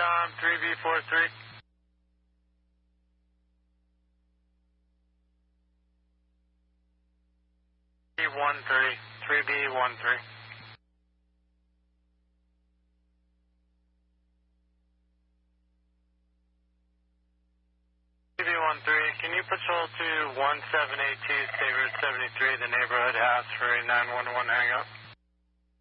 Tom, 3B43. 3B13. Can you patrol to 1782 State Route 73, the neighborhood house for a 911 hang up?